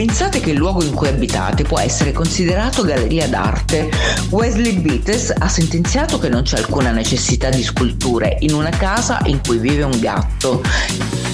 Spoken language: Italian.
Pensate che il luogo in cui abitate può essere considerato galleria d'arte. Wesley Beates ha sentenziato che non c'è alcuna necessità di sculture in una casa in cui vive un gatto.